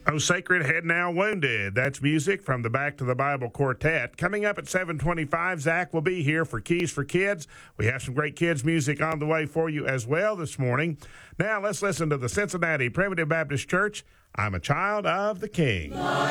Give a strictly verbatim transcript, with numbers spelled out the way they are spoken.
Oh, Sacred Head Now Wounded. That's music from the Back to the Bible Quartet. Coming up at seven twenty-five, Zach will be here for Keys for Kids. We have some great kids' music on the way for you as well this morning. Now let's listen to the Cincinnati Primitive Baptist Church, I'm a Child of the King.